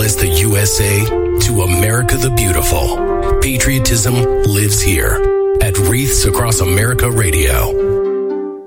as the USA to America the Beautiful. Patriotism lives here at Wreaths Across America Radio.